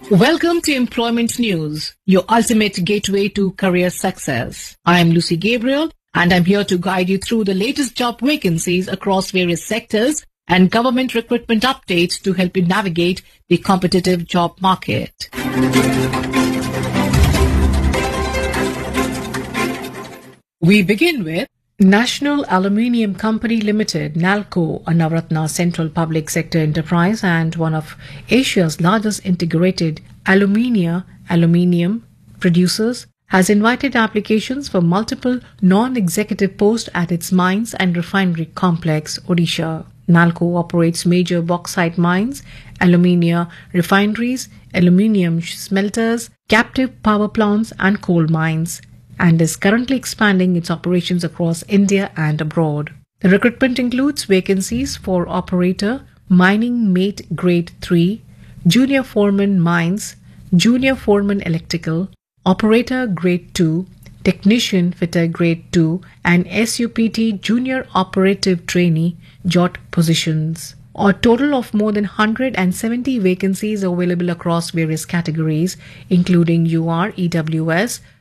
Welcome to Employment News, your ultimate gateway to career success. I am Lucy Gabriel, and I'm here to guide you through the latest job vacancies across various sectors and government recruitment updates to help you navigate the competitive job market. We begin with National Aluminium Company Limited, NALCO, a Navratna Central Public Sector enterprise and one of Asia's largest integrated aluminium producers, has invited applications for multiple non-executive posts at its mines and refinery complex, Odisha. NALCO operates major bauxite mines, aluminium refineries, aluminium smelters, captive power plants and coal mines, and is currently expanding its operations across India and abroad. The recruitment includes vacancies for operator, mining mate grade 3, junior foreman mines, junior foreman electrical, operator grade 2, technician fitter grade 2, and SUPT junior operative trainee JOT positions. A total of more than 170 vacancies are available across various categories, including UR, EWS,